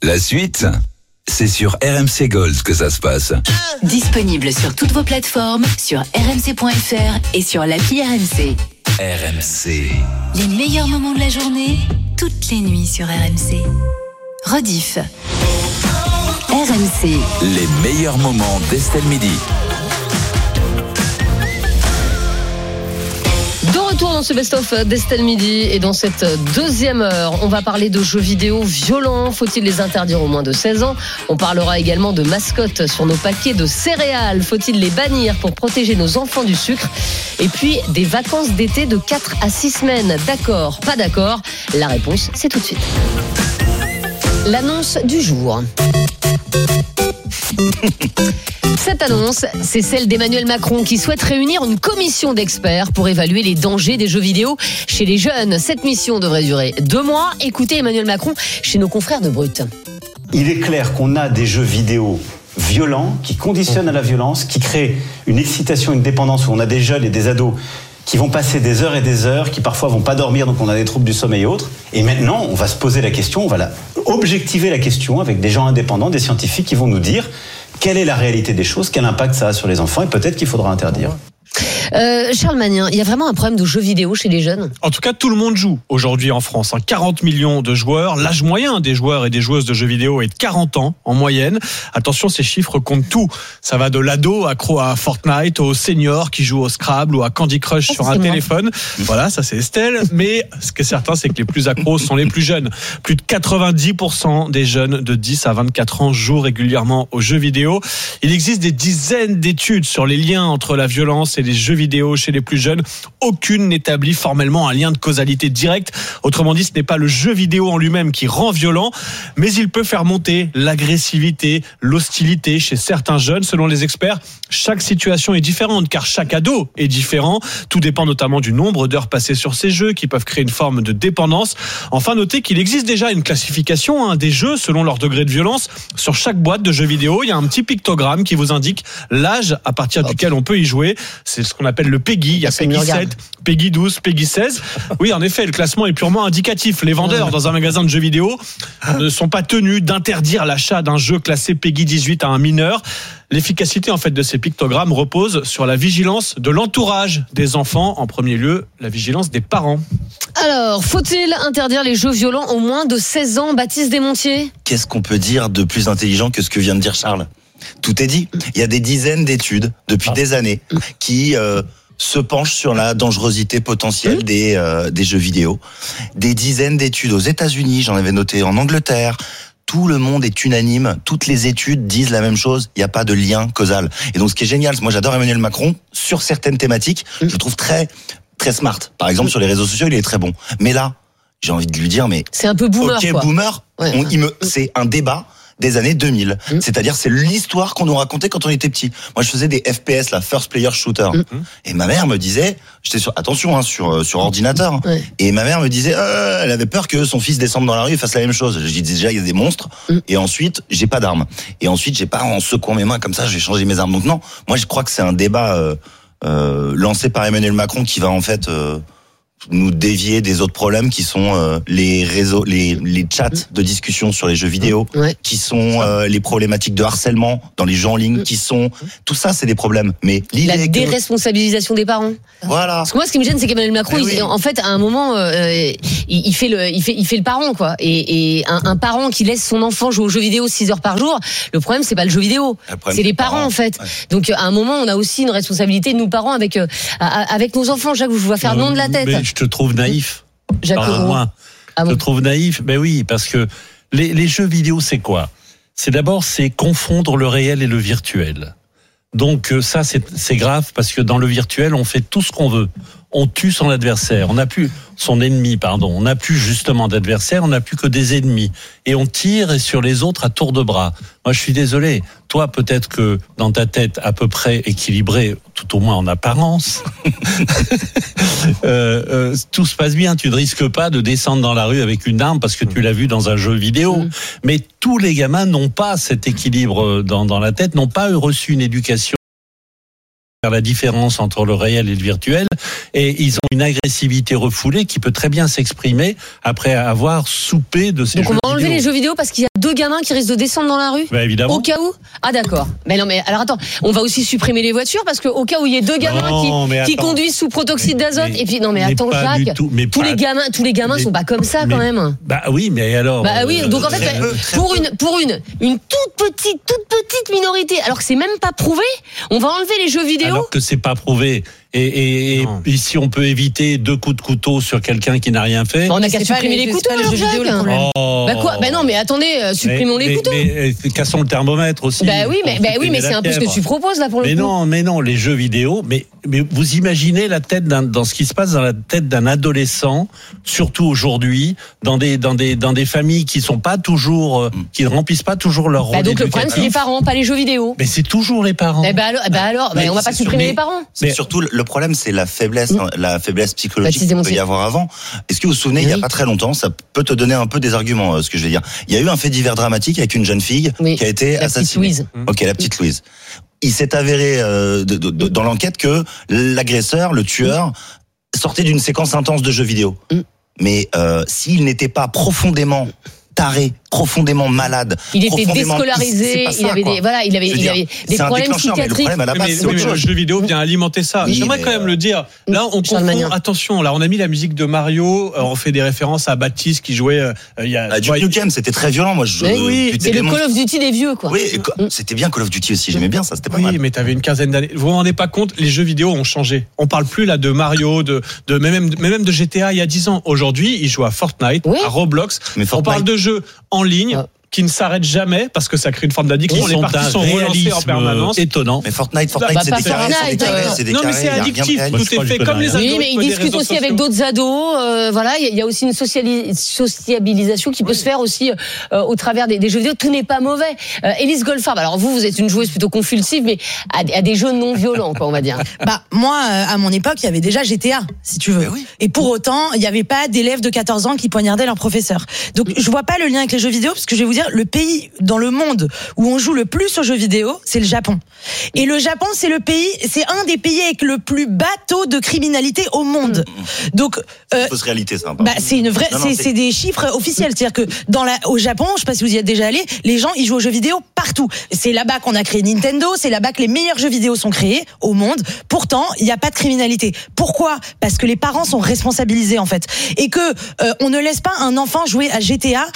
La suite, c'est sur RMC Gold que ça se passe. Disponible sur toutes vos plateformes, sur rmc.fr et sur l'appli RMC. RMC. Les meilleurs moments de la journée, toutes les nuits sur RMC. Rediff. RMC. Les meilleurs moments d'Estelle Midi. De retour dans ce best-of d'Estelle Midi et dans cette deuxième heure, on va parler de jeux vidéo violents. Faut-il les interdire aux moins de 16 ans ? On parlera également de mascottes sur nos paquets de céréales. Faut-il les bannir pour protéger nos enfants du sucre ? Et puis des vacances d'été de 4 à 6 semaines. D'accord, pas d'accord ? La réponse, c'est tout de suite. L'annonce du jour. Cette annonce, c'est celle d'Emmanuel Macron qui souhaite réunir une commission d'experts pour évaluer les dangers des jeux vidéo chez les jeunes. Cette mission devrait durer 2 mois. Écoutez Emmanuel Macron chez nos confrères de Brut. Il est clair qu'on a des jeux vidéo violents qui conditionnent à la violence, qui créent une excitation, une dépendance, où on a des jeunes et des ados qui vont passer des heures et des heures, qui parfois vont pas dormir, donc on a des troubles du sommeil et autres. Et maintenant, on va se poser la question, on va objectiver la question avec des gens indépendants, des scientifiques qui vont nous dire quelle est la réalité des choses, quel impact ça a sur les enfants, et peut-être qu'il faudra interdire. Charles Magnin, il y a vraiment un problème de jeux vidéo chez les jeunes ? En tout cas, tout le monde joue aujourd'hui en France. 40 millions de joueurs. L'âge moyen des joueurs et des joueuses de jeux vidéo est de 40 ans en moyenne. Attention, ces chiffres comptent tout. Ça va de l'ado accro à Fortnite, au senior qui joue au Scrabble ou à Candy Crush sur un téléphone. Voilà, ça c'est Estelle. Mais ce qui est certain, c'est que les plus accros sont les plus jeunes. Plus de 90% des jeunes de 10 à 24 ans jouent régulièrement aux jeux vidéo. Il existe des dizaines d'études sur les liens entre la violence et les jeux vidéo chez les plus jeunes. Aucune n'établit formellement un lien de causalité directe. Autrement dit, ce n'est pas le jeu vidéo en lui-même qui rend violent, mais il peut faire monter l'agressivité, l'hostilité chez certains jeunes. Selon les experts, chaque situation est différente, car chaque ado est différent. Tout dépend notamment du nombre d'heures passées sur ces jeux, qui peuvent créer une forme de dépendance. Enfin, notez qu'il existe déjà une classification des jeux selon leur degré de violence. Sur chaque boîte de jeux vidéo, il y a un petit pictogramme qui vous indique l'âge à partir duquel on peut y jouer. C'est ce qu'on appelle le PEGI. Il y a PEGI 7, PEGI 12, PEGI 16. Oui, en effet, le classement est purement indicatif. Les vendeurs dans un magasin de jeux vidéo ne sont pas tenus d'interdire l'achat d'un jeu classé PEGI 18 à un mineur. L'efficacité en fait de ces pictogrammes repose sur la vigilance de l'entourage des enfants, en premier lieu la vigilance des parents. Alors, faut-il interdire les jeux violents aux moins de 16 ans, Baptiste Desmontiers ? Qu'est-ce qu'on peut dire de plus intelligent que ce que vient de dire Charles ? Tout est dit. Il y a des dizaines d'études depuis des années qui se penchent sur la dangerosité potentielle des jeux vidéo. Des dizaines d'études aux États-Unis, j'en avais noté en Angleterre. Tout le monde est unanime. Toutes les études disent la même chose. Il n'y a pas de lien causal. Et donc, ce qui est génial, moi j'adore Emmanuel Macron sur certaines thématiques. Je le trouve très très smart. Par exemple, sur les réseaux sociaux, il est très bon. Mais là, j'ai envie de lui dire, mais c'est un peu boomer. Ok, quoi. Boomer. Ouais. C'est un débat des années 2000. C'est-à-dire, c'est l'histoire qu'on nous racontait quand on était petit. Moi, je faisais des FPS, la First Player Shooter. Et ma mère me disait, j'étais sur ordinateur. Ouais. Et ma mère me disait, elle avait peur que son fils descende dans la rue et fasse la même chose. Je dis déjà, il y a des monstres. Et ensuite, j'ai pas d'armes. Et ensuite, j'ai pas, en secouant mes mains comme ça, j'ai changé mes armes. Donc non, moi, je crois que c'est un débat lancé par Emmanuel Macron qui va en fait nous dévier des autres problèmes qui sont les réseaux, les chats de discussion sur les jeux vidéo, qui sont les problématiques de harcèlement dans les jeux en ligne, qui sont tout ça, c'est des problèmes. Mais la déresponsabilisation des parents. Voilà. Parce que moi, ce qui me gêne, c'est qu'Emmanuel Macron, en fait, à un moment, il fait le parent, quoi. Et un parent qui laisse son enfant jouer aux jeux vidéo 6 heures par jour, le problème, c'est pas le jeu vidéo, c'est les parents, en fait. Ouais. Donc, à un moment, on a aussi une responsabilité, nous parents, avec nos enfants. Jacques, je vois faire non de la tête. Mais je te trouve naïf. Jacques, je te trouve naïf. Ben oui, parce que les jeux vidéo, c'est quoi ? C'est confondre le réel et le virtuel. Donc ça, c'est grave parce que dans le virtuel, on fait tout ce qu'on veut. On tue son adversaire. On n'a plus son ennemi, pardon. On n'a plus justement d'adversaire. On n'a plus que des ennemis. Et on tire sur les autres à tour de bras. Moi, je suis désolé. Toi, peut-être que dans ta tête à peu près équilibrée, tout au moins en apparence, tout se passe bien. Tu ne risques pas de descendre dans la rue avec une arme parce que tu l'as vu dans un jeu vidéo. Mais tous les gamins n'ont pas cet équilibre dans la tête, n'ont pas reçu une éducation faire la différence entre le réel et le virtuel, et ils ont une agressivité refoulée qui peut très bien s'exprimer après avoir soupé de ces jeux vidéo. Donc on va enlever les jeux vidéo parce qu'il y a 2 gamins qui risquent de descendre dans la rue? Bah, évidemment. Au cas où? Ah, d'accord. Mais non, mais alors attends, on va aussi supprimer les voitures parce qu'au cas où il y ait 2 gamins qui conduisent sous protoxyde d'azote. Et puis, non, mais attends, Jacques, tous les gamins sont pas comme ça quand même. Bah oui, mais alors. Bah oui, donc en fait, pour une toute petite minorité, alors que c'est même pas prouvé, on va enlever les jeux vidéo. Alors que c'est pas prouvé. Et si on peut éviter 2 coups de couteau sur quelqu'un qui n'a rien fait. On a qu'à supprimer les couteaux, alors, Jacques. Bah quoi? Bah non, mais attendez, supprimons les couteaux. Mais cassons le thermomètre aussi. Bah oui, mais c'est un peu ce que tu proposes là pour le coup. Mais non, les jeux vidéo. Mais vous imaginez dans ce qui se passe dans la tête d'un adolescent, surtout aujourd'hui, dans des familles qui sont pas toujours, qui ne remplissent pas toujours leur rôle. Donc le problème c'est les parents, pas les jeux vidéo. Mais c'est toujours les parents. On va pas supprimer les parents. C'est surtout le problème, c'est la faiblesse psychologique qu'il peut y avoir avant. Est-ce que vous vous souvenez, il y a pas très longtemps, ça peut te donner un peu des arguments, ce que je vais dire. Il y a eu un fait divers dramatique avec une jeune fille qui a été assassinée. La petite Louise. Il s'est avéré dans l'enquête que l'agresseur, le tueur, sortait d'une séquence intense de jeux vidéo. Mais s'il n'était pas profondément taré, profondément malade, il était déscolarisé, il avait des problèmes psychiatriques. Le jeu vidéo vient alimenter ça. J'aimerais quand même le dire. Là, on confond. Attention, là, on a mis la musique de Mario. On fait des références à Baptiste qui jouait. Duke Nukem, c'était très violent. Moi, c'est le Call of Duty des vieux, quoi. Oui, c'était bien Call of Duty aussi. J'aimais bien ça. C'était pas mal. Oui, mais t'avais une quinzaine d'années. Vous vous rendez pas compte, les jeux vidéo ont changé. On parle plus là de Mario, même de GTA il y a 10 ans. Aujourd'hui, ils jouent à Fortnite, à Roblox. On parle de jeux en ligne qui ne s'arrêtent jamais parce que ça crée une forme d'addiction. Les parties sont relancées en permanence. Étonnant. Mais Fortnite, c'est des non, mais c'est addictif. Tout est fait comme les ados. Oui, mais ils discutent aussi avec d'autres ados. Voilà, il y a aussi une sociabilisation qui peut se faire aussi au travers des jeux vidéo. Tout n'est pas mauvais. Élise Goldfarb, alors vous êtes une joueuse plutôt compulsive, mais à des jeux non violents, quoi, on va dire. Moi, à mon époque, il y avait déjà GTA, si tu veux. Et pour autant, il n'y avait pas d'élèves de 14 ans qui poignardaient leur professeur. Donc, je vois pas le lien avec les jeux vidéo, parce que je vais vous dire, le pays dans le monde où on joue le plus aux jeux vidéo, c'est le Japon. Et le Japon, c'est un des pays avec le plus bas taux de criminalité au monde. Donc, c'est une fausse réalité, ça. C'est une vraie, c'est des chiffres officiels. C'est-à-dire que au Japon, je sais pas si vous y êtes déjà allé, les gens, ils jouent aux jeux vidéo partout. C'est là-bas qu'on a créé Nintendo, c'est là-bas que les meilleurs jeux vidéo sont créés au monde. Pourtant, il n'y a pas de criminalité. Pourquoi? Parce que les parents sont responsabilisés, en fait. Et que, on ne laisse pas un enfant jouer à GTA,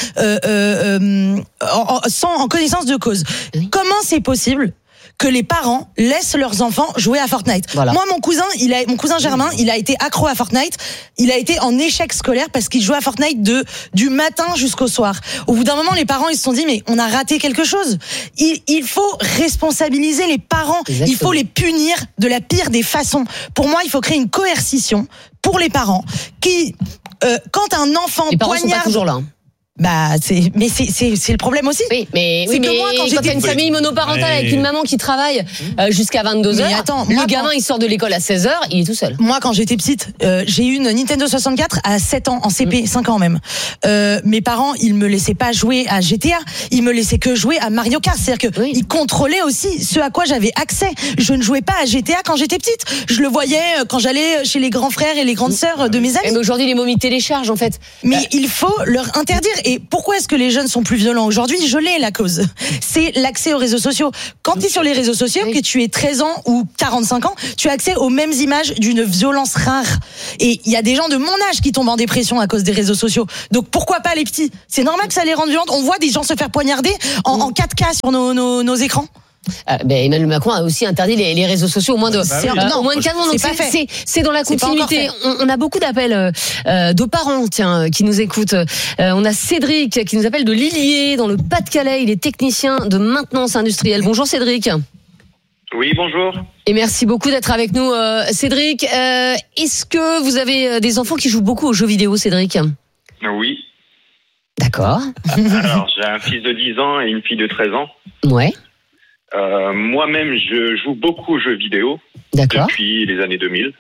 en connaissance de cause. Comment c'est possible que les parents laissent leurs enfants jouer à Fortnite? Moi, mon cousin Germain, il a été accro à Fortnite. Il a été en échec scolaire parce qu'il jouait à Fortnite du matin jusqu'au soir. Au bout d'un moment, les parents, ils se sont dit, mais on a raté quelque chose. Il faut responsabiliser les parents. Exactement. Il faut les punir de la pire des façons. Pour moi, il faut créer une coercition pour les parents qui, quand un enfant les parents sont pas toujours là. C'est le problème aussi. Oui, mais moi, quand il y a une famille monoparentale avec une maman qui travaille jusqu'à 22h, le gamin il sort de l'école à 16h, il est tout seul. Moi, quand j'étais petite, j'ai eu une Nintendo 64 à 7 ans, en CP, 5 ans même. Mes parents, ils me laissaient pas jouer à GTA, ils me laissaient que jouer à Mario Kart. C'est-à-dire que ils contrôlaient aussi ce à quoi j'avais accès. Je ne jouais pas à GTA quand j'étais petite. Je le voyais quand j'allais chez les grands frères et les grandes sœurs de mes amis. Mais aujourd'hui, les momies téléchargent, en fait. Mais il faut leur interdire. Et pourquoi est-ce que les jeunes sont plus violents aujourd'hui? Je l'ai, la cause. C'est l'accès aux réseaux sociaux. Quand tu es sur les réseaux sociaux, que tu aies 13 ans ou 45 ans, tu as accès aux mêmes images d'une violence rare. Et il y a des gens de mon âge qui tombent en dépression à cause des réseaux sociaux. Donc pourquoi pas les petits? C'est normal que ça les rende violentes. On voit des gens se faire poignarder en 4K sur nos écrans. Emmanuel Macron a aussi interdit les réseaux sociaux au moins de 4 ans. Donc c'est dans la continuité. On a beaucoup d'appels de parents qui nous écoutent. On a Cédric qui nous appelle de Lilliers dans le Pas-de-Calais. Il est technicien de maintenance industrielle. Bonjour Cédric. Oui, bonjour. Et merci beaucoup d'être avec nous, Cédric. Est-ce que vous avez des enfants qui jouent beaucoup aux jeux vidéo, Cédric? Oui. D'accord. Alors, j'ai un fils de 10 ans et une fille de 13 ans. Ouais. Moi-même, je joue beaucoup aux jeux vidéo. D'accord. Depuis les années 2000.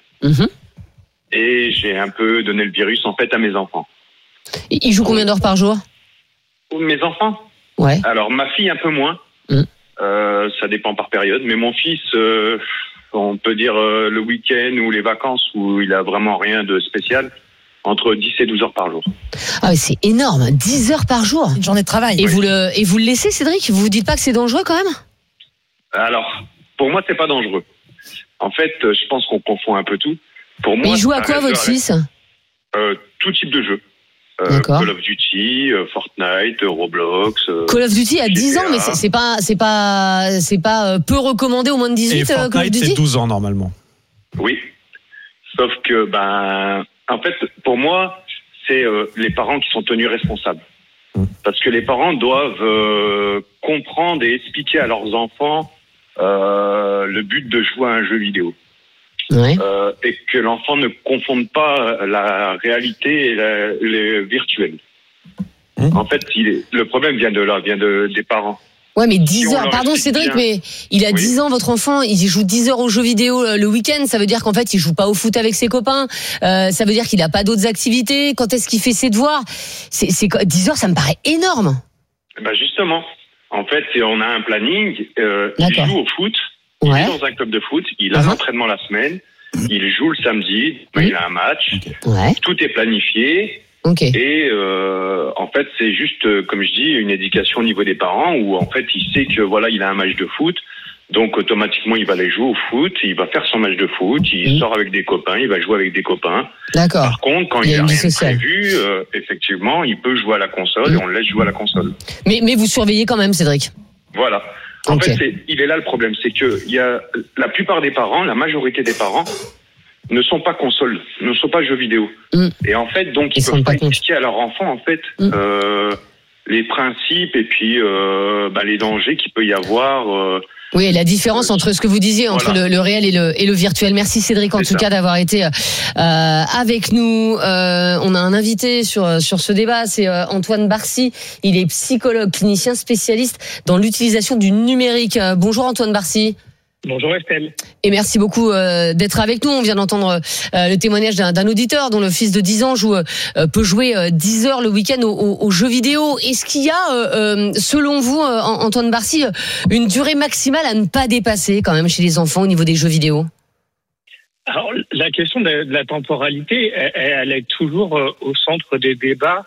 Et j'ai un peu donné le virus, en fait, à mes enfants. Ils jouent combien d'heures par jour? Mes enfants? Ouais. Alors, ma fille, un peu moins. Ça dépend par période. Mais mon fils, on peut dire le week-end ou les vacances où il a vraiment rien de spécial. entre 10 et 12 heures par jour. Ah, c'est énorme, 10 heures par jour. Une journée de travail. Et vous le laissez, Cédric? Vous vous dites pas que c'est dangereux quand même? Alors, pour moi, c'est pas dangereux. En fait, je pense qu'on confond un peu tout. Pour moi, mais il joue à quoi, votre fils? Tout type de jeu. D'accord. Call of Duty, Fortnite, Roblox. Call of Duty à 10 GTA. ans, mais c'est pas peu recommandé au moins de 18. Et Fortnite, c'est 12 ans normalement. Oui. Sauf que, en fait, pour moi, c'est les parents qui sont tenus responsables. Parce que les parents doivent comprendre et expliquer à leurs enfants le but de jouer à un jeu vidéo. Ouais. Et que l'enfant ne confonde pas la réalité et le virtuel. En fait, le problème vient des parents. Ouais, mais 10 Si heures. Pardon, Cédric, bien. mais il a 10 ans, votre enfant, il joue 10 heures aux jeux vidéo le week-end. Ça veut dire qu'en fait, il joue pas au foot avec ses copains. Ça veut dire qu'il a pas d'autres activités. Quand est-ce qu'il fait ses devoirs? 10 heures, ça me paraît énorme. Justement. En fait, on a un planning. Il joue au foot. Il est dans un club de foot. Il a l'entraînement la semaine. Il joue le samedi. Il a un match. Ouais. Tout est planifié. Okay. Et en fait, c'est juste, comme je dis, une éducation au niveau des parents où en fait, il sait que voilà, il a un match de foot. Donc automatiquement, il va aller jouer au foot. Il va faire son match de foot. Il sort avec des copains. Il va jouer avec des copains. D'accord. Par contre, quand il a rien de prévu, effectivement, il peut jouer à la console et on le laisse jouer à la console. Mais vous surveillez quand même, Cédric. Voilà. En fait, il est là le problème, c'est que il y a la plupart des parents, la majorité des parents, ne sont pas consoles, ne sont pas jeux vidéo. Et en fait, donc ils peuvent pas expliquer à leur enfant en fait les principes et puis les dangers qu'il peut y avoir. Oui, la différence entre ce que vous disiez entre le réel et le virtuel. Merci Cédric en tout cas d'avoir été avec nous. On a un invité sur ce débat, c'est Antoine Barcy. Il est psychologue, clinicien spécialiste dans l'utilisation du numérique. Bonjour Antoine Barcy. Bonjour Estelle. Et merci beaucoup d'être avec nous. On vient d'entendre le témoignage d'un auditeur dont le fils de 10 ans peut jouer 10 heures le week-end aux jeux vidéo. Est-ce qu'il y a, selon vous, Antoine Barcy, une durée maximale à ne pas dépasser quand même chez les enfants au niveau des jeux vidéo? Alors, la question de la temporalité, elle est toujours au centre des débats.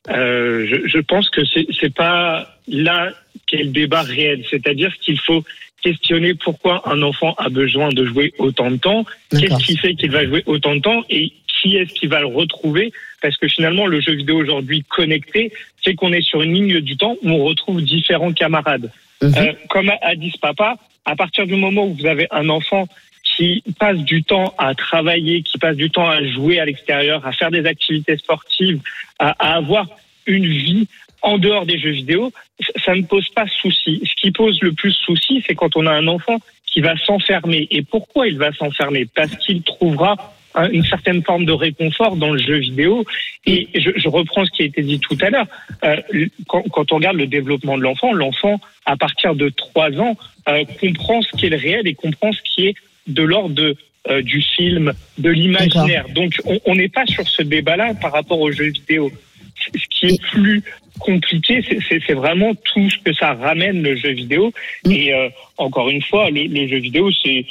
Je pense que c'est pas là qu'est le débat réel. C'est-à-dire qu'il faut questionner pourquoi un enfant a besoin de jouer autant de temps, qu'est-ce qui fait qu'il va jouer autant de temps et qui est-ce qui va le retrouver, parce que finalement le jeu vidéo aujourd'hui connecté, c'est qu'on est sur une ligne du temps où on retrouve différents camarades. Comme a dit ce papa, à partir du moment où vous avez un enfant qui passe du temps à travailler, qui passe du temps à jouer à l'extérieur, à faire des activités sportives, à avoir une vie en dehors des jeux vidéo, ça ne pose pas souci. Ce qui pose le plus souci, c'est quand on a un enfant qui va s'enfermer. Et pourquoi il va s'enfermer? Parce qu'il trouvera une certaine forme de réconfort dans le jeu vidéo. Et je reprends ce qui a été dit tout à l'heure. Quand on regarde le développement de l'enfant, à partir de 3 ans, comprend ce qui est le réel et comprend ce qui est de l'ordre du film, de l'imaginaire. Donc, on n'est pas sur ce débat-là par rapport aux jeux vidéo. Ce qui est plus compliqué, c'est vraiment tout ce que ça ramène, le jeu vidéo. Et encore une fois, le jeu vidéo,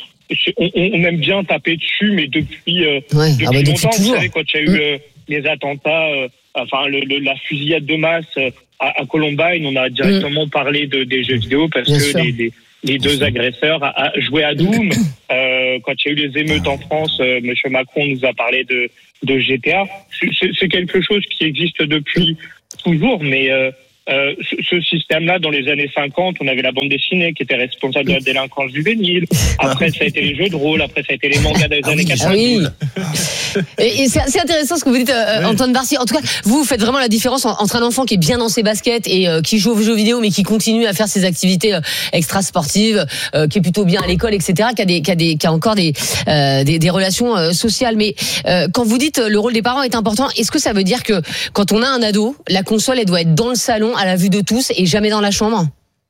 on aime bien taper dessus, mais depuis longtemps, vous savez, quand il y a eu les attentats, la fusillade de masse à Columbine, on a directement parlé des jeux vidéo parce que les deux agresseurs jouaient à Doom. Quand il y a eu les émeutes en France, M. Macron nous a parlé de GTA. C'est quelque chose qui existe depuis toujours, mais ce système-là, dans les années 50, on avait la bande dessinée qui était responsable de la délinquance juvénile. Après, ça a été les jeux de rôle. Après, ça a été les mangas des années 90. Et c'est intéressant ce que vous dites, Antoine Barcy. En tout cas, vous faites vraiment la différence entre un enfant qui est bien dans ses baskets et qui joue aux jeux vidéo, mais qui continue à faire ses activités extra-sportives, qui est plutôt bien à l'école, etc., qui a encore des relations sociales. Mais quand vous dites le rôle des parents est important, est-ce que ça veut dire que quand on a un ado, la console, elle doit être dans le salon, à la vue de tous et jamais dans la chambre?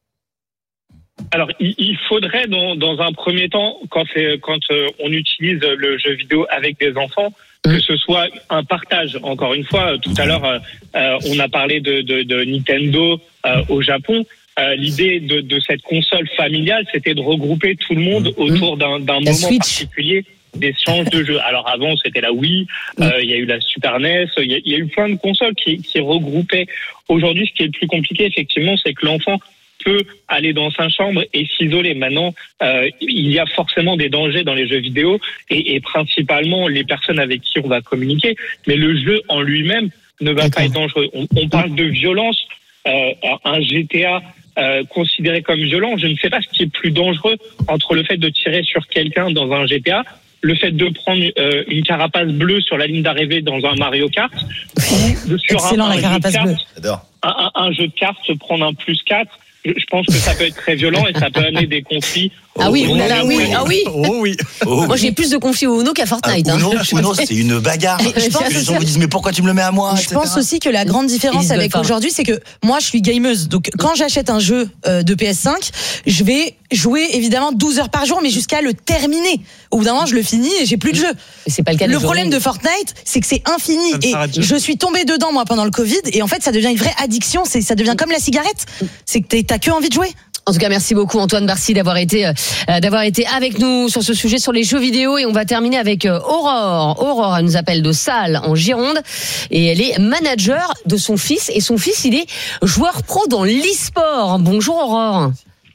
Alors, il faudrait dans un premier temps, quand on utilise le jeu vidéo avec des enfants, que ce soit un partage. Encore une fois, tout à l'heure, on a parlé de Nintendo au Japon. L'idée de cette console familiale, c'était de regrouper tout le monde autour d'un moment particulier. d'échange de jeux. Alors avant, c'était la Wii, il y a eu la Super NES, il y a eu plein de consoles qui regroupaient. Aujourd'hui, ce qui est le plus compliqué, effectivement, c'est que l'enfant peut aller dans sa chambre et s'isoler. Maintenant, il y a forcément des dangers dans les jeux vidéo et principalement les personnes avec qui on va communiquer. Mais le jeu en lui-même ne va pas être dangereux. On parle de violence. Un GTA considéré comme violent, je ne sais pas ce qui est plus dangereux entre le fait de tirer sur quelqu'un dans un GTA, le fait de prendre une carapace bleue sur la ligne d'arrivée dans un Mario Kart, ou sur excellent, la carapace bleue. Un jeu de cartes, se prendre un +4. Je pense que ça peut être très violent et ça peut amener des conflits. Ah oui, oui. Oh oui. Moi, j'ai plus de conflits au Uno qu'à Fortnite. Uno, c'est une bagarre. Je pense que les gens vous disent, mais pourquoi tu me le mets à moi? Je pense aussi que la grande différence avec aujourd'hui, c'est que moi, je suis gameuse. Donc, quand j'achète un jeu de PS5, je vais jouer évidemment 12 heures par jour, mais jusqu'à le terminer. Au bout d'un moment, je le finis et j'ai plus de jeu. C'est pas le cas. Le problème de Fortnite, c'est que c'est infini. Et je suis tombée dedans, moi, pendant le Covid. Et en fait, ça devient une vraie addiction. Ça devient comme la cigarette. C'est que t'as que envie de jouer. En tout cas, merci beaucoup Antoine Barcy d'avoir été avec nous sur ce sujet sur les jeux vidéo, et on va terminer avec Aurore. Aurore, elle nous appelle de Salles en Gironde et elle est manager de son fils, et son fils, il est joueur pro dans l'e-sport. Bonjour Aurore.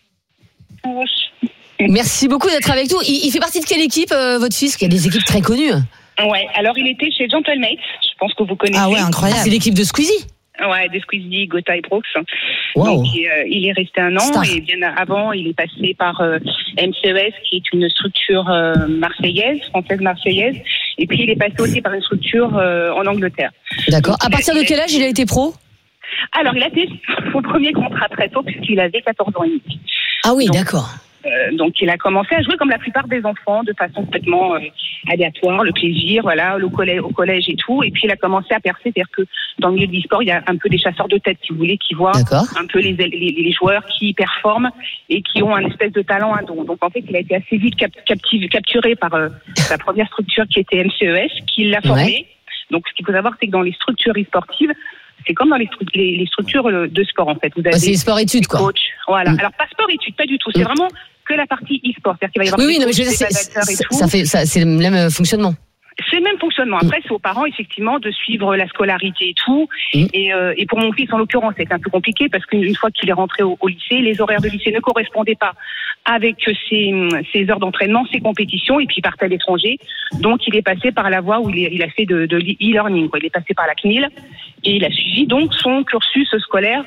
Merci beaucoup d'être avec nous. Il fait partie de quelle équipe, votre fils? Il y a des équipes très connues. Ouais, alors il était chez Gentlemates, je pense que vous connaissez. Ah ouais, incroyable. C'est l'équipe de Squeezie. Ouais, des Squeezie, Gotha et Brooks. Wow. Donc, il est resté 1 an. Star. Et bien avant, il est passé par MCES, qui est une structure française marseillaise. Et puis, il est passé aussi par une structure en Angleterre. D'accord. À partir de quel âge il a été pro? Alors, il a été son premier contrat très tôt, puisqu'il avait 14 ans et demi. Ah oui, d'accord. Donc, il a commencé à jouer comme la plupart des enfants, de façon complètement aléatoire, le plaisir, voilà, au collège et tout. Et puis, il a commencé à percer, c'est-à-dire que dans le milieu de l'e-sport, il y a un peu des chasseurs de tête, si vous voulez, qui voient un peu les joueurs qui performent et qui ont un espèce de talent, hein. Donc, en fait, il a été assez vite capturé par la première structure qui était MCES, qui l'a formé. Ouais. Donc, ce qu'il faut savoir, c'est que dans les structures e-sportives, c'est comme dans les structures de sport, en fait. Vous avez c'est sport-études, quoi. Coach, voilà. Alors, pas sport-études, pas du tout. C'est vraiment que la partie e-sport. C'est-à-dire qu'il va y avoir des coachs, c'est le même fonctionnement. C'est le même fonctionnement. Après, c'est aux parents, effectivement, de suivre la scolarité et tout. Et pour mon fils, en l'occurrence, c'est un peu compliqué parce qu'une fois qu'il est rentré au lycée, les horaires de lycée ne correspondaient pas avec ses heures d'entraînement, ses compétitions, et puis il partait à l'étranger. Donc, il est passé par la voie où il a fait de e-learning, quoi. Il est passé par la CNIL et il a suivi donc son cursus scolaire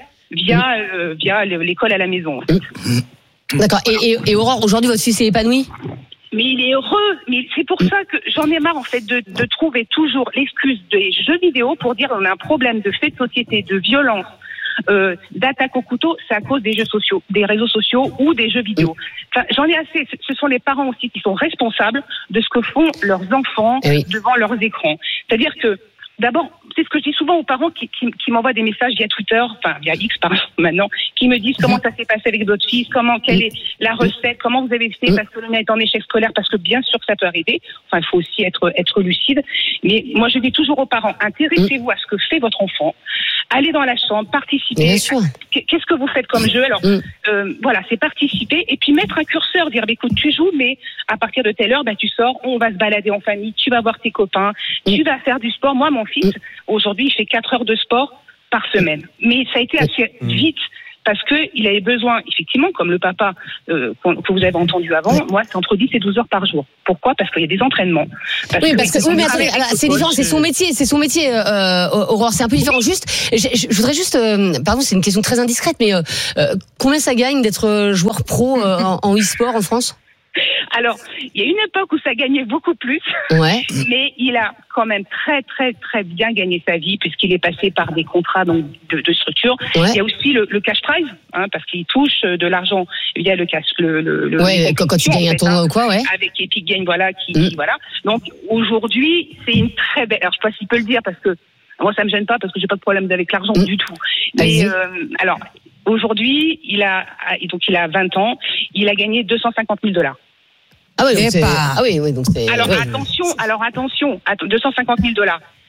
via l'école à la maison, en fait. D'accord. Et Aurore, aujourd'hui, votre fils est épanoui? Mais il est heureux. Mais c'est pour ça que j'en ai marre, en fait, de trouver toujours l'excuse des jeux vidéo pour dire on a un problème de fait de société, de violence, d'attaque au couteau. C'est à cause des jeux sociaux, des réseaux sociaux ou des jeux vidéo. Enfin, j'en ai assez. Ce sont les parents aussi qui sont responsables de ce que font leurs enfants devant leurs écrans. C'est-à-dire que, d'abord, c'est ce que je dis souvent aux parents qui m'envoient des messages via Twitter, enfin via X maintenant, qui me disent comment ça s'est passé avec votre fils, quelle est la recette, comment vous avez fait parce que le mien est en échec scolaire, parce que bien sûr que ça peut arriver. Enfin, il faut aussi être lucide. Mais moi, je dis toujours aux parents, intéressez-vous à ce que fait votre enfant. Allez dans la chambre, participez. Bien sûr. Qu'est-ce que vous faites comme jeu? Alors, voilà, c'est participer et puis mettre un curseur, dire, écoute, tu joues, mais à partir de telle heure, tu sors, on va se balader en famille, tu vas voir tes copains, tu vas faire du sport. Moi, mon fils, aujourd'hui, il fait 4 heures de sport par semaine. Mais ça a été assez vite parce qu'il avait besoin, effectivement, comme le papa que vous avez entendu avant, moi, c'est entre 10 et 12 heures par jour. Pourquoi? Parce qu'il y a des entraînements. Mais attendez, c'est différent, c'est son métier, Aurore, c'est un peu différent. Je voudrais juste, pardon, c'est une question très indiscrète, mais combien ça gagne d'être joueur pro en e-sport en France? Alors, il y a une époque où ça gagnait beaucoup plus, mais il a quand même très, très, très bien gagné sa vie puisqu'il est passé par des contrats donc, de structure. Il y a aussi le cash prize, parce qu'il touche de l'argent via le cash. Quand tu gagnes un tournoi ou quoi, avec Epic Games, voilà, voilà. Donc, aujourd'hui, c'est une très belle. Alors, je sais pas s'il peut le dire parce que moi, ça me gêne pas parce que j'ai pas de problème avec l'argent du tout. Mais alors, aujourd'hui, il a 20 ans, il a gagné $250,000. Ah oui, donc c'est... Alors attention, $250,000.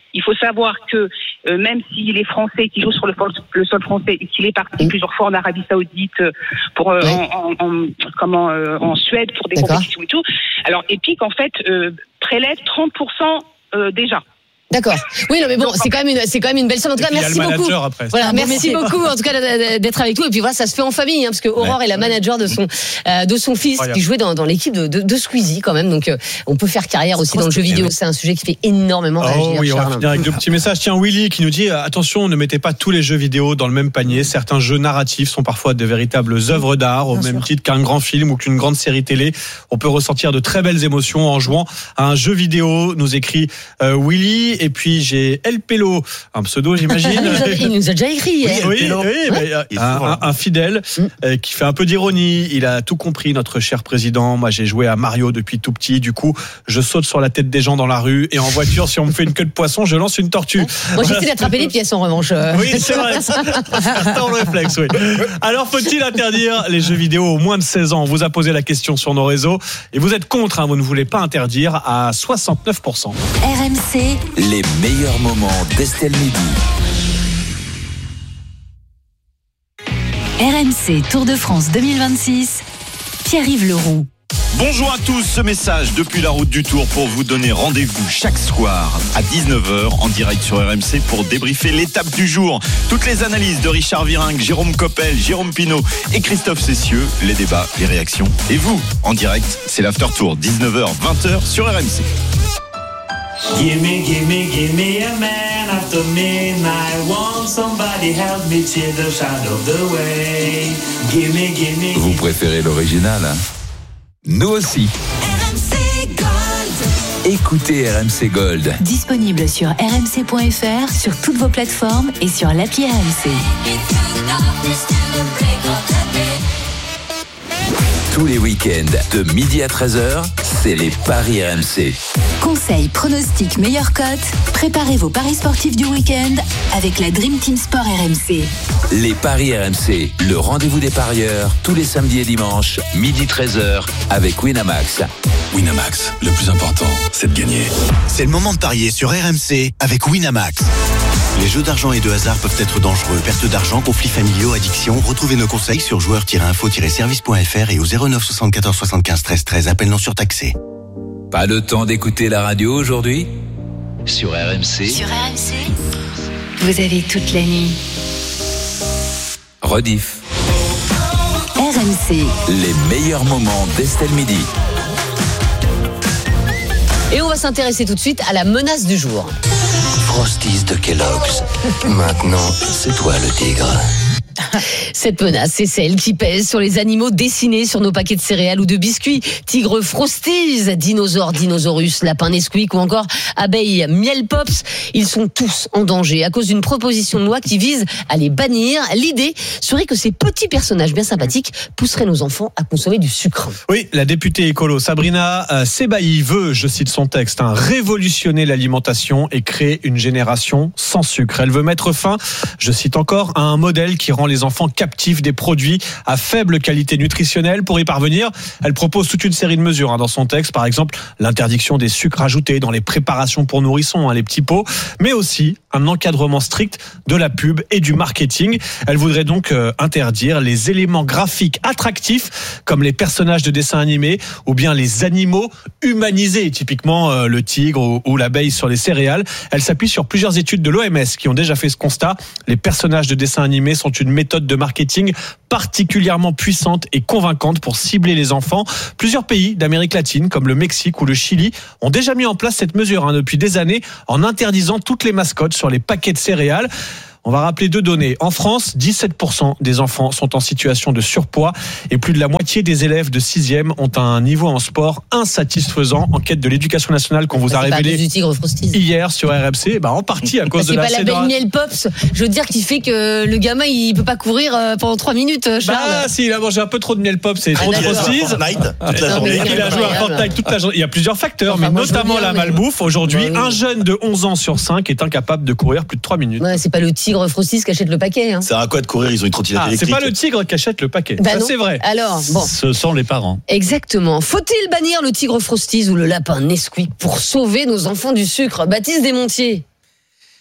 Il faut savoir que même s'il est français, qu'il joue sur le sol français et qu'il est parti plusieurs fois en Arabie Saoudite pour en Suède pour des compétitions et tout. Alors Epic en fait prélève 30% déjà. D'accord. Oui, non, mais bon, c'est quand même une belle somme. En tout cas, merci beaucoup. Voilà, merci beaucoup, en tout cas, d'être avec nous. Et puis voilà, ça se fait en famille, parce que Aurore est la manager de son fils, qui jouait dans l'équipe de Squeezie, quand même. Donc, on peut faire carrière aussi dans le jeu vidéo. C'est un sujet qui fait énormément réagir. Oui, on va finir avec deux petits messages. Tiens, Willy qui nous dit, attention, ne mettez pas tous les jeux vidéo dans le même panier. Certains jeux narratifs sont parfois de véritables œuvres d'art, au même titre qu'un grand film ou qu'une grande série télé. On peut ressentir de très belles émotions en jouant à un jeu vidéo, nous écrit Willy. Et puis j'ai El Pelo, un pseudo j'imagine. Il nous a déjà écrit. Un fidèle qui fait un peu d'ironie. Il a tout compris, notre cher président. Moi j'ai joué à Mario depuis tout petit. Du coup je saute sur la tête des gens dans la rue et en voiture, si on me fait une queue de poisson, je lance une tortue. Moi j'essaie d'attraper les pièces en revanche. Oui, c'est vrai. Certains ont le réflexe, oui. Alors faut-il interdire les jeux vidéo aux moins de 16 ans? On vous a posé la question sur nos réseaux et vous êtes contre, vous ne voulez pas interdire à 69%. RMC, les meilleurs moments d'Estelle Midi. RMC Tour de France 2026, Pierre-Yves Leroux. Bonjour à tous, ce message depuis la route du Tour pour vous donner rendez-vous chaque soir à 19h en direct sur RMC pour débriefer l'étape du jour. Toutes les analyses de Richard Virenque, Jérôme Coppel, Jérôme Pinault et Christophe Cessieux, les débats, les réactions. Et vous, en direct, c'est l'After Tour, 19h, 20h sur RMC. Give me a man after midnight. Want somebody help me cheer the shadow of the way. Give me. Vous préférez l'original, Nous aussi. RMC Gold. Écoutez RMC Gold. Disponible sur rmc.fr, sur toutes vos plateformes et sur l'appli RMC. Tous les week-ends, de midi à 13h, c'est les Paris RMC. Conseils, pronostics, meilleures cotes. Préparez vos paris sportifs du week-end avec la Dream Team Sport RMC. Les Paris RMC, le rendez-vous des parieurs, tous les samedis et dimanches, midi 13h, avec Winamax. Winamax, le plus important, c'est de gagner. C'est le moment de parier sur RMC avec Winamax. Les jeux d'argent et de hasard peuvent être dangereux. Perte d'argent, conflits familiaux, addiction. Retrouvez nos conseils sur joueurs-info-service.fr et au 09 74 75 13 13. Appel non surtaxé. Pas le temps d'écouter la radio aujourd'hui? Sur RMC. Sur RMC, vous avez toute la nuit. Rediff. RMC. Les meilleurs moments d'Estelle Midi. Et on va s'intéresser tout de suite à la menace du jour. Frosties de Kellogg's. Maintenant, c'est toi le tigre. Cette menace, c'est celle qui pèse sur les animaux dessinés sur nos paquets de céréales ou de biscuits. Tigre Frosties, dinosaures Dinosaurus, lapin Nesquik ou encore abeilles Miel Pops. Ils sont tous en danger à cause d'une proposition de loi qui vise à les bannir. L'idée serait que ces petits personnages bien sympathiques pousseraient nos enfants à consommer du sucre. Oui, la députée écolo Sabrina Sebaï veut, je cite son texte, révolutionner l'alimentation et créer une génération sans sucre. Elle veut mettre fin, je cite encore, à un modèle qui rend les enfants captifs des produits à faible qualité nutritionnelle. Pour y parvenir, elle propose toute une série de mesures dans son texte. Par exemple, l'interdiction des sucres ajoutés dans les préparations pour nourrissons, les petits pots, mais aussi un encadrement strict de la pub et du marketing. Elle voudrait donc interdire les éléments graphiques attractifs comme les personnages de dessins animés ou bien les animaux humanisés, typiquement le tigre ou l'abeille sur les céréales. Elle s'appuie sur plusieurs études de l'OMS qui ont déjà fait ce constat. Les personnages de dessins animés sont une méthode de marketing particulièrement puissante et convaincante pour cibler les enfants. Plusieurs pays d'Amérique latine, comme le Mexique ou le Chili, ont déjà mis en place cette mesure depuis des années en interdisant toutes les mascottes sur les paquets de céréales. On va rappeler deux données. En France, 17% des enfants sont en situation de surpoids et plus de la moitié des élèves de 6e ont un niveau en sport insatisfaisant. Enquête de l'Éducation nationale qu'on vous a révélée hier sur RMC, en partie à cause de la c'est pas la belle Miel Pops, je veux dire, qui fait que le gamin il peut pas courir pendant 3 minutes, Charles. Si, il a mangé un peu trop de Miel Pops et trop de Frosties. Il a joué à Fortnite toute la journée. Il y a plusieurs facteurs, mais notamment la malbouffe. Aujourd'hui, un jeune de 11 ans sur 5 est incapable de courir plus de 3 minutes. Ouais, c'est pas le tigre Frosties qui achète le paquet. Ça sert à quoi de courir? Ils ont une trottinette électrique. C'est pas le tigre qui achète le paquet. Ça, c'est vrai. Alors, bon. Ce sont les parents. Exactement. Faut-il bannir le tigre Frosties ou le lapin Nesquik pour sauver nos enfants du sucre? Baptiste Desmontiers.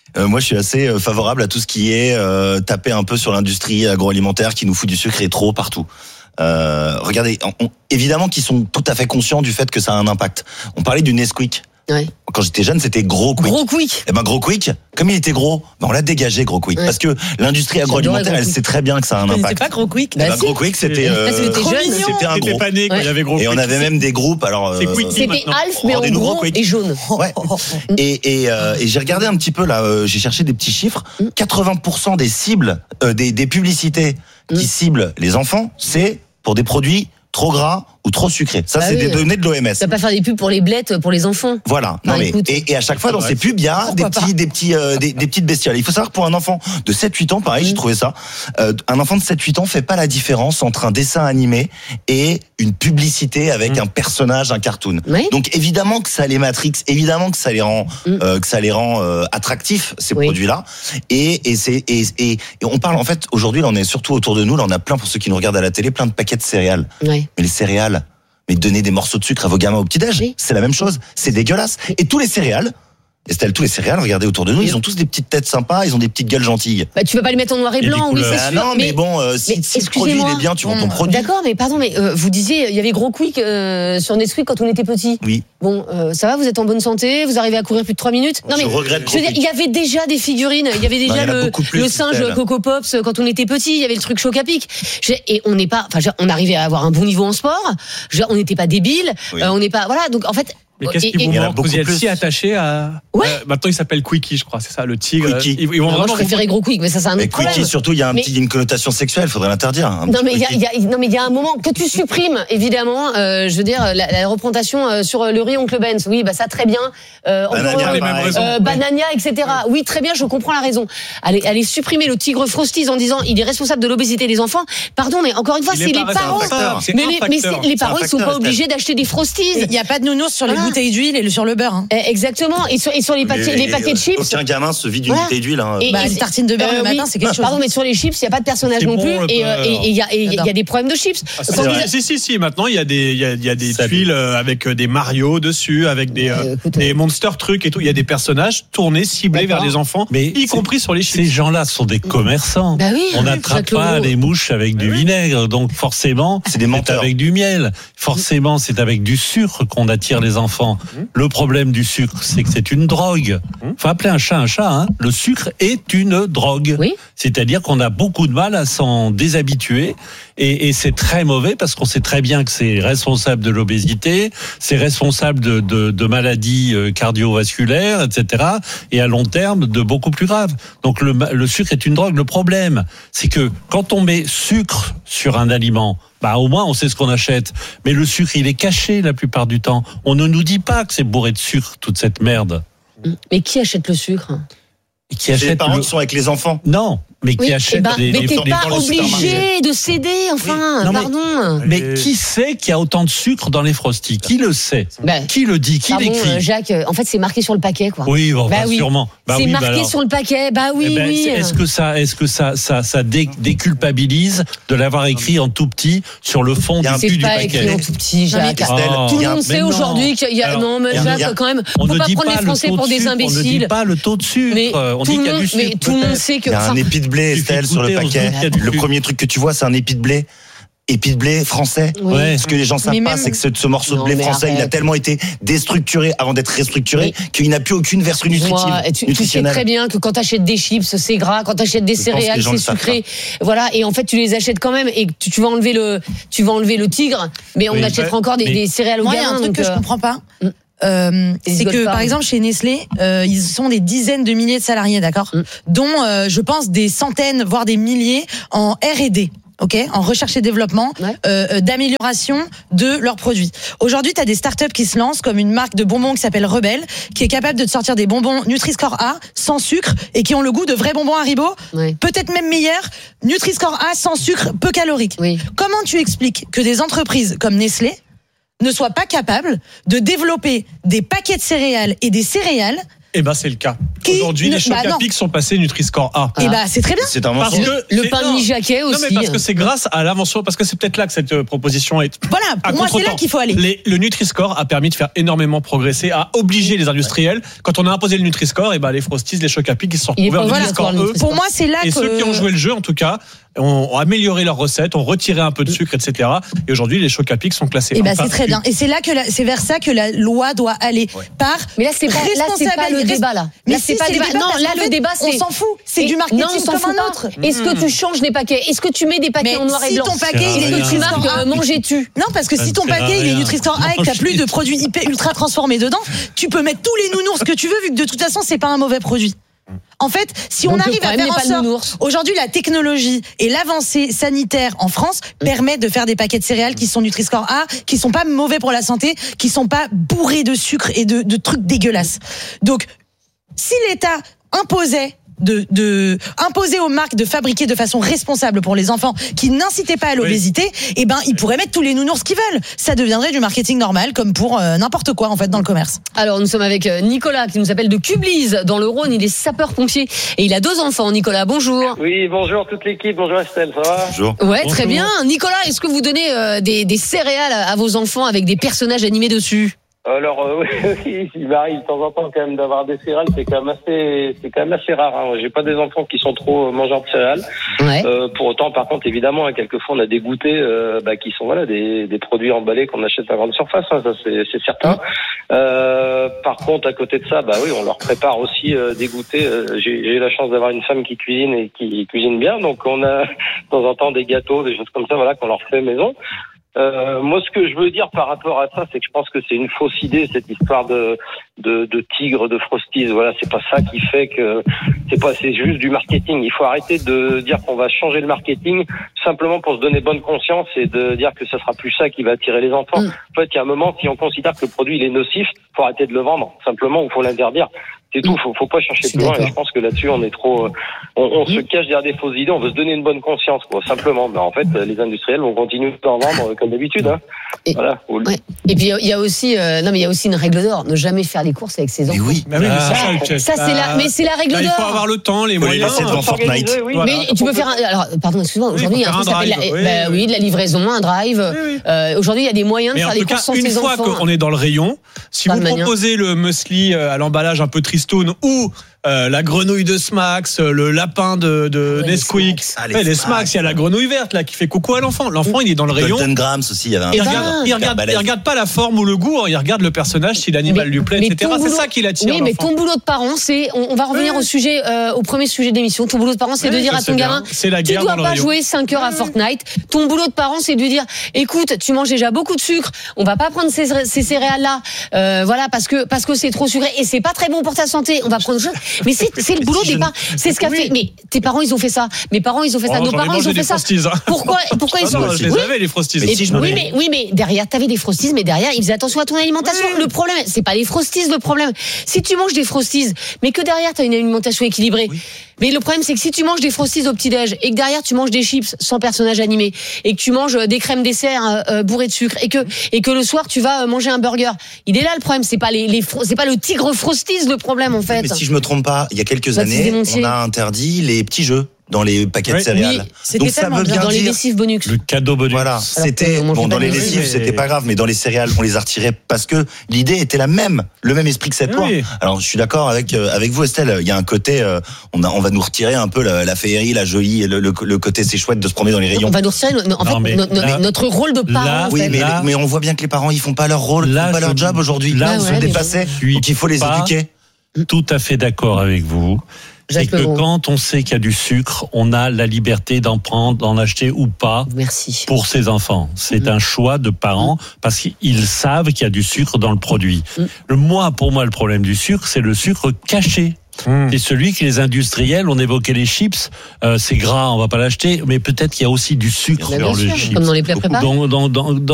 Moi, je suis assez favorable à tout ce qui est taper un peu sur l'industrie agroalimentaire qui nous fout du sucre et trop partout. Regardez, évidemment qu'ils sont tout à fait conscients du fait que ça a un impact. On parlait du Nesquik. Ouais. Quand j'étais jeune, c'était Gros Quick. Gros Quick. Et ben Gros Quick, comme il était gros, on l'a dégagé Gros Quick, parce que l'industrie agroalimentaire, elle sait très bien que ça a un impact. C'était pas Gros Quick. Gros Quick, c'était c'était un gros. Pas né quand il y avait Gros Et Quick. on avait même des groupes. Alors c'était Alf mais en gros et jaune. Ouais. Et j'ai regardé un petit peu là, j'ai cherché des petits chiffres. 80% des cibles, des publicités qui ciblent les enfants, c'est pour des produits trop gras ou trop sucrés. Ça, c'est des données de l'OMS. Tu vas pas faire des pubs pour les blettes pour les enfants. Voilà. Non, mais, et à chaque fois, dans ces pubs, il y a des petites bestioles. Il faut savoir que pour un enfant de 7-8 ans, pareil, j'ai trouvé ça, un enfant de 7-8 ans fait pas la différence entre un dessin animé et une publicité avec un personnage, un cartoon. Oui. Donc, évidemment que ça les matrix, évidemment que ça les rend, attractifs, ces produits-là. Et on parle, en fait, aujourd'hui, là, on est surtout autour de nous, là, on a plein, pour ceux qui nous regardent à la télé, plein de paquets de céréales. Oui. Mais les céréales, mais donner des morceaux de sucre à vos gamins au petit-déj, c'est la même chose. C'est dégueulasse. Et tous les céréales, Estelle, tous les céréales, regardez autour de nous, ils ont tous des petites têtes sympas, ils ont des petites gueules gentilles. Bah, tu vas pas les mettre en noir et blanc, oui, c'est sûr. Non, mais bon, si le produit il est bien, tu vends ton produit. D'accord, mais pardon, mais vous disiez, il y avait Gros Quick sur Nesquik quand on était petit. Oui. Bon, ça va, vous êtes en bonne santé, vous arrivez à courir plus de 3 minutes. Non, mais je regrette Gros Quick. Il y avait déjà des figurines, il y avait déjà le singe Coco Pops quand on était petit, il y avait le truc Choc-à-Pic. Et on n'est pas, enfin, on arrivait à avoir un bon niveau en sport, on n'était pas débiles, on n'est pas, voilà, donc en fait. Mais qu'est-ce qui vous manque? Vous êtes si attaché à. Maintenant, il s'appelle Quickie, je crois, c'est ça, le tigre. Quickie. Moi, je préférais Gros Quick, mais ça, c'est un autre problème. Quickie, surtout, il y a une connotation sexuelle, il faudrait l'interdire. Non, mais il y a un moment que tu supprimes, évidemment, je veux dire, la représentation sur le riz Oncle Ben's. Oui, bah ça, très bien. Banania, etc. Oui, très bien, je comprends la raison. Allez supprimer le tigre Frosties en disant il est responsable de l'obésité des enfants. Pardon, mais encore une fois, c'est les parents. Mais les parents, ils sont pas obligés d'acheter des Frosties. Il n'y a pas de nounours sur les bouteilles d'huile et sur le beurre. Hein. Exactement. Et sur les paquets de chips. Aucun gamin se vide d'une bouteille d'huile. Les tartines de beurre le matin, c'est quelque chose. Pardon, mais sur les chips, il n'y a pas de personnage non plus. Et il y a des problèmes de chips. Si. Maintenant, il y a des tuiles avec des Mario dessus, avec des Monster trucs et tout. Il y a des personnages tournés, ciblés vers les enfants, y compris sur les chips. Ces gens-là sont des commerçants. Bah oui, on n'attrape pas les mouches avec du vinaigre. Donc, forcément, c'est avec du miel. Forcément, c'est avec du sucre qu'on attire les enfants. Le problème du sucre, c'est que c'est une drogue. Faut appeler un chat, hein. Le sucre est une drogue. Oui. C'est-à-dire qu'on a beaucoup de mal à s'en déshabituer. Et c'est très mauvais parce qu'on sait très bien que c'est responsable de l'obésité, c'est responsable de maladies cardiovasculaires, etc. Et à long terme, de beaucoup plus graves. Donc le sucre est une drogue. Le problème, c'est que quand on met sucre sur un aliment, au moins on sait ce qu'on achète. Mais le sucre, il est caché la plupart du temps. On ne nous dit pas que c'est bourré de sucre, toute cette merde. Mais qui achète le sucre ? Les parents qui sont avec les enfants. Non. Mais qui achète mais t'es pas obligé de céder, enfin, pardon. Mais qui sait qu'il y a autant de sucre dans les Frosties ? Qui le sait ? Qui le dit ? Qui l'écrit ? Jacques, en fait, c'est marqué sur le paquet, quoi. Oui, sûrement. C'est marqué sur le paquet, oui. Est-ce que ça déculpabilise de l'avoir écrit en tout petit sur le fond du paquet ? C'est pas écrit en tout petit, Jacques. Tout le monde sait aujourd'hui qu'il y a. Non, mais Jacques, quand même, faut pas prendre les Français pour des imbéciles. On ne dit pas le taux de sucre. On dit qu'il y a du sucre. Mais tout le monde sait que. Il y a un épi de blé, Estelle, sur le paquet. Le premier truc que tu vois, c'est un épi de blé. Épi de blé français. Ce que les gens savent pas, c'est que ce morceau de blé français, il a tellement été déstructuré avant d'être restructuré qu'il n'a plus aucune vertu nutritive. Tu sais très bien que quand t'achètes des chips, c'est gras. Quand t'achètes des céréales, c'est sucré. Voilà. Et en fait, tu les achètes quand même et tu vas enlever le tigre, mais on achètera encore des céréales au gamin. Moi, il y a un truc que je comprends pas. C'est que par exemple chez Nestlé, ils sont des dizaines de milliers de salariés, d'accord, dont je pense des centaines voire des milliers en R&D. En recherche et développement, d'amélioration de leurs produits. Aujourd'hui, tu as des startups qui se lancent, comme une marque de bonbons qui s'appelle Rebelle, qui est capable de te sortir des bonbons Nutri-Score A sans sucre et qui ont le goût de vrais bonbons Haribo, peut-être même meilleurs, Nutri-Score A sans sucre, peu calorique. Comment tu expliques que des entreprises comme Nestlé ne soient pas capables de développer des paquets de céréales et des céréales Eh ben, c'est le cas. Aujourd'hui, les Chocapic sont passés Nutri-Score A. Eh ben, c'est très bien. C'est un Parce mensonge. que Le pain de mi-jaquet aussi. Non, mais parce que c'est grâce à l'invention, parce que c'est peut-être là que cette proposition est. Voilà, pour moi, c'est là qu'il faut aller. Le Nutri-Score a permis de faire énormément progresser, à obliger les industriels. Quand on a imposé le Nutri-Score, et ben, les Frosties, les Chocapic, ils se sont retrouvés en Nutri-Score E. Pour moi, c'est là et que. Ceux qui ont joué le jeu, en tout cas, ont amélioré leurs recettes, ont retiré un peu de sucre, etc. Et aujourd'hui, les Chocapic sont classés. Et ben, c'est très bien. Et c'est là que c'est vers ça que la loi doit aller. Par mais là, c'est pas le débat, là. Mais c'est pas le débat. Non, là, le débat, c'est. On s'en fout. C'est du marketing comme un autre. Est-ce que tu changes des paquets? Est-ce que tu mets des paquets en noir et blanc? Si ton paquet, il est Nutri-Score A, manges-tu? Non, parce que si ton paquet, il est Nutri-Score A et que t'as plus de produits ultra transformés dedans, tu peux mettre tous les nounours que tu veux, vu que de toute façon, c'est pas un mauvais produit. En fait, si on arrive à faire en sorte, aujourd'hui, la technologie et l'avancée sanitaire en France permettent de faire des paquets de céréales qui sont Nutri-Score A, qui sont pas mauvais pour la santé, qui sont pas bourrés de sucre et de trucs dégueulasses. Donc, si l'État imposait imposer aux marques de fabriquer de façon responsable pour les enfants qui n'incitaient pas à l'obésité, eh ben ils pourraient mettre tous les nounours qu'ils veulent. Ça deviendrait du marketing normal, comme pour n'importe quoi en fait dans le commerce. Alors nous sommes avec Nicolas qui nous appelle de Cublise dans le Rhône. Il est sapeur-pompier et il a 2 enfants. Nicolas, bonjour. Oui, bonjour toute l'équipe. Bonjour Estelle, ça va? Bonjour. Ouais, très bien. Nicolas, est-ce que vous donnez des céréales à vos enfants avec des personnages animés dessus? Alors oui, il m'arrive de temps en temps quand même d'avoir des céréales, c'est quand même assez rare. Hein. J'ai pas des enfants qui sont trop mangeurs de céréales. Ouais. Pour autant, par contre, évidemment, hein, quelquefois on a des goûters qui sont des produits emballés qu'on achète à grande surface. Hein, ça c'est certain. Par contre, à côté de ça, oui, on leur prépare aussi des goûters. J'ai eu la chance d'avoir une femme qui cuisine et qui cuisine bien, donc on a de temps en temps des gâteaux, des choses comme ça, voilà, qu'on leur fait maison. Moi, ce que je veux dire par rapport à ça, c'est que je pense que c'est une fausse idée, cette histoire de tigre, de Frosties. Voilà, c'est pas ça qui fait que c'est juste du marketing. Il faut arrêter de dire qu'on va changer le marketing simplement pour se donner bonne conscience et de dire que ce sera plus ça qui va attirer les enfants. En fait, il y a un moment, si on considère que le produit il est nocif, faut arrêter de le vendre, simplement, ou faut l'interdire. C'est tout, faut pas chercher plus loin. Et je pense que là-dessus, on est trop, on se cache derrière des fausses idées. On veut se donner une bonne conscience, quoi, simplement. Mais en fait, les industriels vont continuer d'en vendre comme d'habitude. Hein. Voilà. Ouais. Et puis il y a aussi, il y a aussi une règle d'or. Ne jamais faire les courses avec ses enfants. Oui. Ça c'est la règle d'or. Il faut avoir le temps, les moyens. C'est devant Fortnite. Oui. Mais tu peux faire. Alors, pardon, excuse-moi. Aujourd'hui, il y a un truc qui s'appelle de la livraison, un drive. Aujourd'hui, il y a des moyens de faire les courses sans ses enfants. Une fois qu'on est dans le rayon, si vous proposez le muesli à l'emballage un peu tristoun ou la grenouille de Smax, le lapin de Nesquik. Les Smax, il y a la grenouille verte là qui fait coucou à l'enfant. L'enfant, il est dans le rayon. Golden Grams aussi, il y avait un. Il regarde pas la forme ou le goût, il regarde le personnage, si l'animal lui plaît, etc. C'est ça qui l'attire. Oui, mais ton boulot de parent, c'est, on va revenir au premier sujet d'émission. Ton boulot de parent, c'est de dire à ton gamin, tu dois pas jouer 5 heures à Fortnite. Ton boulot de parent, c'est de lui dire, écoute, tu manges déjà beaucoup de sucre, on va pas prendre ces céréales là, voilà, parce que c'est trop sucré et c'est pas très bon pour ta santé. On va prendre autre chose. Mais c'est le boulot des parents. C'est ce qu'a fait. Mais tes parents, ils ont fait ça. Mes parents, ils ont fait ça. Nos parents, ils ont fait ça. Pourquoi ils sont. Je les avais, les Frosties. Oui, mais derrière, t'avais des Frosties, mais derrière, ils faisaient attention à ton alimentation. Le problème, c'est pas les Frosties, le problème. Si tu manges des Frosties, mais que derrière, t'as une alimentation équilibrée. Mais le problème, c'est que si tu manges des Frosties au petit-déj et que derrière, tu manges des chips sans personnage animé et que tu manges des crèmes dessert bourrées de sucre et que le soir, tu vas manger un burger. Il est là le problème. C'est pas c'est pas le tigre Frosties le problème, en fait. Mais si je me trompe pas, il y a quelques années, on a interdit les petits jeux dans les paquets de céréales. Oui, donc ça veut bien dans les lessives Bonux. Le cadeau Bonux. Voilà, c'était dans les lessives, c'était pas grave, mais dans les céréales, on les a retirés parce que l'idée était la même, le même esprit que cette loi. Alors je suis d'accord avec vous Estelle, il y a un côté on va nous retirer un peu la féerie, la jolie, le côté c'est chouette de se promener dans les rayons. On va nous retirer notre rôle de parent. Oui, mais on voit bien que les parents ils font pas leur rôle, ils font pas leur job aujourd'hui. Là, ils sont dépassés, donc il faut les éduquer. Tout à fait d'accord avec vous. C'est que quand on sait qu'il y a du sucre, on a la liberté d'en prendre, d'en acheter ou pas. Merci. Pour ses enfants. C'est un choix de parents parce qu'ils savent qu'il y a du sucre dans le produit. Pour moi, le problème du sucre, c'est le sucre caché. C'est celui que les industriels, on évoquait les chips, c'est gras, on va pas l'acheter, mais peut-être qu'il y a aussi du sucre dans le chips. Comme dans les plats préparés.